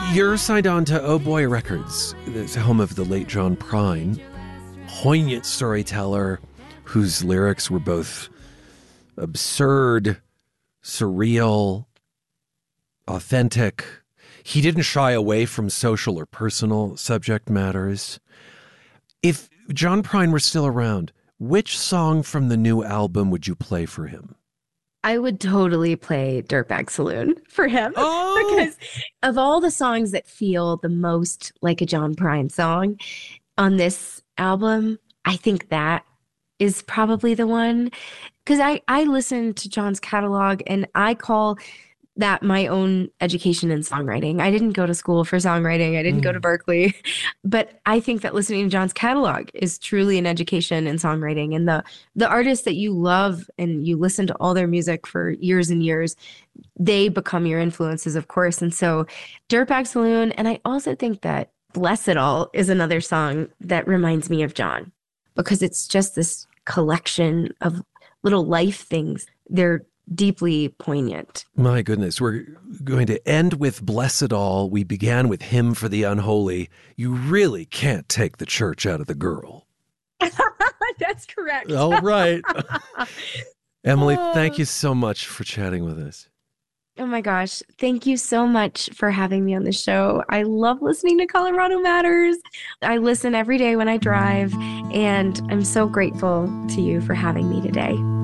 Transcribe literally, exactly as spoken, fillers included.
You're signed on to Oh Boy Records, the home of the late John Prine, poignant storyteller whose lyrics were both absurd, surreal, authentic. He didn't shy away from social or personal subject matters. If John Prine were still around, which song from the new album would you play for him? I would totally play Dirtbag Saloon for him Oh! because of all the songs that feel the most like a John Prine song on this album, I think that is probably the one. Because I, I listen to John's catalog and I call that my own education in songwriting. I didn't go to school for songwriting. I didn't go to Mm. Berkeley, but I think that listening to John's catalog is truly an education in songwriting. And the the artists that you love and you listen to all their music for years and years, they become your influences, of course. And so Dirtbag Saloon, and I also think that Bless It All is another song that reminds me of John because it's just this collection of little life things. They're deeply poignant. My goodness, we're going to end with Bless It All. We began with Hymn for the Unholy. You really can't take the church out of the girl. That's correct. All right. Emily, Oh. thank you so much for chatting with us. Oh my gosh. Thank you so much for having me on the show. I love listening to Colorado Matters. I listen every day when I drive, and I'm so grateful to you for having me today.